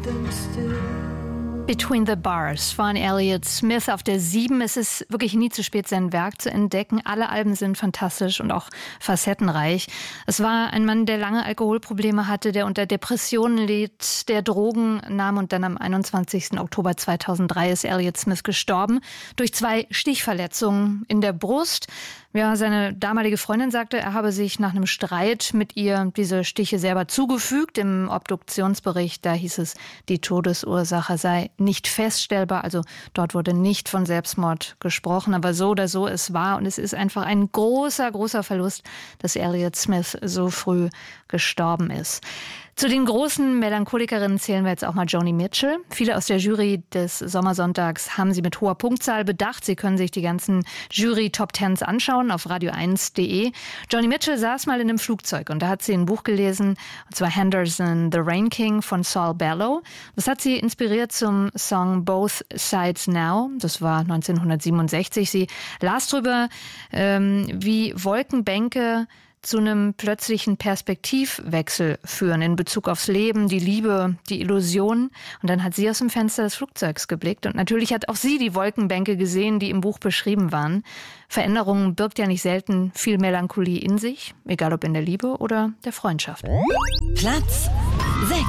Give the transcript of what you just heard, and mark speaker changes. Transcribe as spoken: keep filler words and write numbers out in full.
Speaker 1: them still.
Speaker 2: Between the Bars von Elliott Smith auf der sieben. Es ist wirklich nie zu spät, sein Werk zu entdecken. Alle Alben sind fantastisch und auch facettenreich. Es war ein Mann, der lange Alkoholprobleme hatte, der unter Depressionen litt, der Drogen nahm, und dann am einundzwanzigsten Oktober zweitausenddrei ist Elliott Smith gestorben durch zwei Stichverletzungen in der Brust. Ja, seine damalige Freundin sagte, er habe sich nach einem Streit mit ihr diese Stiche selber zugefügt. Im Obduktionsbericht, da hieß es, die Todesursache sei nicht feststellbar. Also dort wurde nicht von Selbstmord gesprochen. Aber so oder so, es war und es ist einfach ein großer, großer Verlust, dass Elliott Smith so früh gestorben ist. Zu den großen Melancholikerinnen zählen wir jetzt auch mal Joni Mitchell. Viele aus der Jury des Sommersonntags haben sie mit hoher Punktzahl bedacht. Sie können sich die ganzen Jury-Top-Tens anschauen auf radio eins punkt de. Joni Mitchell saß mal in einem Flugzeug und da hat sie ein Buch gelesen, und zwar Henderson, The Rain King von Saul Bellow. Das hat sie inspiriert zum Song Both Sides Now. Das war neunzehnhundertsiebenundsechzig. Sie las drüber, ähm, wie Wolkenbänke zu einem plötzlichen Perspektivwechsel führen in Bezug aufs Leben, die Liebe, die Illusion. Und dann hat sie aus dem Fenster des Flugzeugs geblickt. Und natürlich hat auch sie die Wolkenbänke gesehen, die im Buch beschrieben waren. Veränderung birgt ja nicht selten viel Melancholie in sich, egal ob in der Liebe oder der Freundschaft.
Speaker 3: Platz sechs.